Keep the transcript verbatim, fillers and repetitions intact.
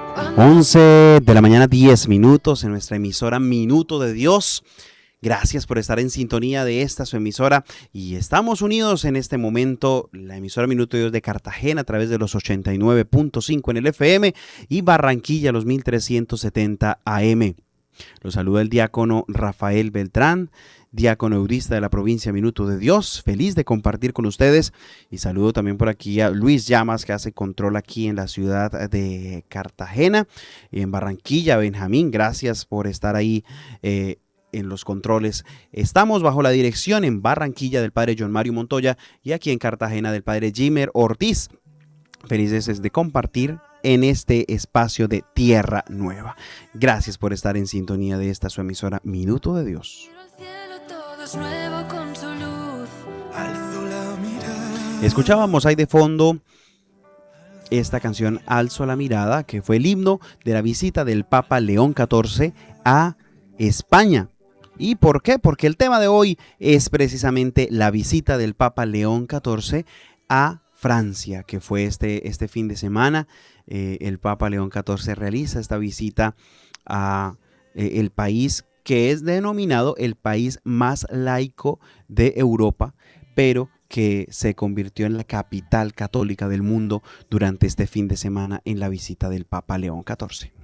once de la mañana, diez minutos en nuestra emisora Minuto de Dios. Gracias por estar en sintonía de esta su emisora y estamos unidos en este momento, la emisora Minuto de Dios de Cartagena a través de los ochenta y nueve punto cinco en el F M y Barranquilla los mil trescientos setenta A M. Los saluda el diácono Rafael Beltrán, diácono eudista de la provincia Minuto de Dios, feliz de compartir con ustedes, y saludo también por aquí a Luis Llamas, que hace control aquí en la ciudad de Cartagena, y en Barranquilla, Benjamín, gracias por estar ahí eh, en los controles. Estamos bajo la dirección en Barranquilla del padre John Mario Montoya y aquí en Cartagena del padre Jimer Ortiz. Felices de compartir en este espacio de Tierra Nueva. Gracias por estar en sintonía de esta su emisora Minuto de Dios. Escuchábamos ahí de fondo esta canción Alzo la mirada, que fue el himno de la visita del Papa León catorce a España. ¿Y por qué? Porque el tema de hoy es precisamente la visita del Papa León catorce a Francia, que fue este, este fin de semana. Eh, el Papa León catorce realiza esta visita a eh, el país que es denominado el país más laico de Europa, pero que se convirtió en la capital católica del mundo durante este fin de semana en la visita del Papa León catorce.